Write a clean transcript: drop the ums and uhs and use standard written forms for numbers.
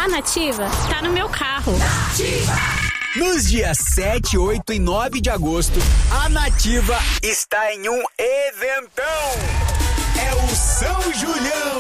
A Nativa tá no meu carro. Nos dias 7, 8 e 9 de agosto, a Nativa está em um eventão. É o São Julião.